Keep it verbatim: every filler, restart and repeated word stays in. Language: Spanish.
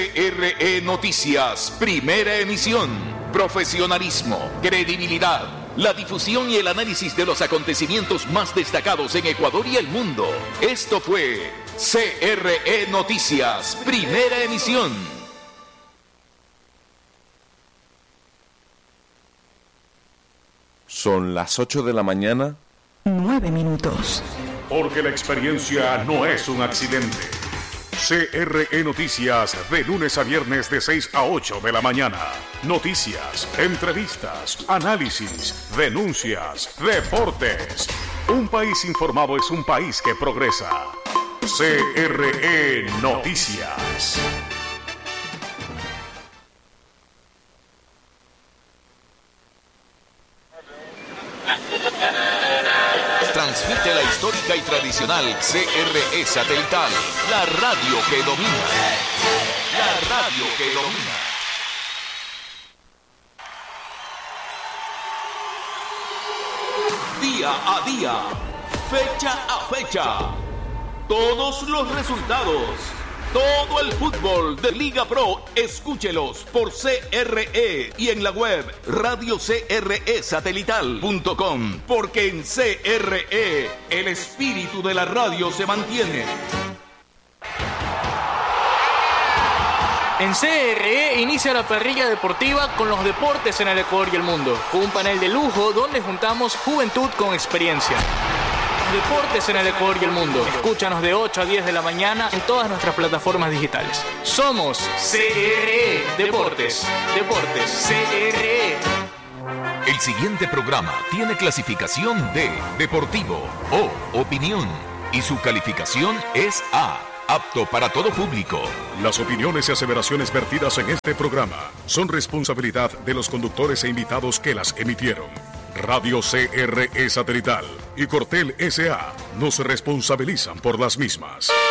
R E Noticias, primera emisión. Profesionalismo, credibilidad, la difusión y el análisis de los acontecimientos más destacados en Ecuador y el mundo. Esto fue C R E Noticias, primera emisión. Son las ocho de la mañana. Nueve minutos. Porque la experiencia no es un accidente. C R E Noticias, de lunes a viernes de seis a ocho de la mañana. Noticias, entrevistas, análisis, denuncias, deportes. Un país informado es un país que progresa. C R E Noticias. Transmite la histórica y tradicional C R E Satelital, la radio que domina. La radio que domina. Día a día, fecha a fecha, todos los resultados, todo el fútbol de Liga Pro, escúchelos por C R E y en la web radio c r e satelital punto com, porque en C R E el espíritu de la radio se mantiene. En C R E inicia la parrilla deportiva con los deportes en el Ecuador y el mundo, con un panel de lujo donde juntamos juventud con experiencia. Deportes en el Ecuador y el mundo. Escúchanos de ocho a diez de la mañana en todas nuestras plataformas digitales. Somos C R E Deportes. Deportes C R E. El siguiente programa tiene clasificación de Deportivo o Opinión y su calificación es A, apto para todo público. Las opiniones y aseveraciones vertidas en este programa son responsabilidad de los conductores e invitados que las emitieron. Radio C R E Satelital y Cortel S A no se responsabilizan por las mismas.